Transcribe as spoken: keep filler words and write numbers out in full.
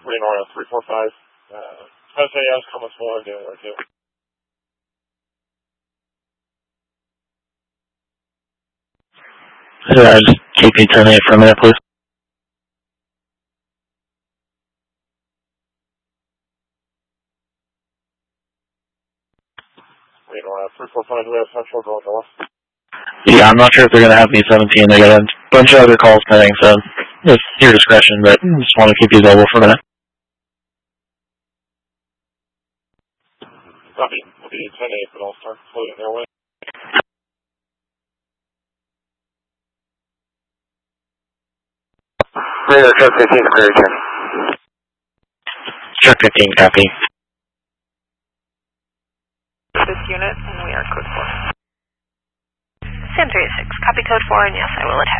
Radar three four five. Uh, S A S, Compass four, doing right two. Uh, just K P ten eight for a minute, please. Radar three four five, we have Central going north. Yeah, I'm not sure if they're going to have B seventeen. They got a bunch of other calls pending, so it's your discretion, but just want to keep you available for a minute. Copy. We'll be ten eight, but I'll start floating their way. Radar Truck fifteen, clear return. Truck fifteen, copy. This unit, and we are code four. Sam three eight six, copy code four, and yes, I will attach.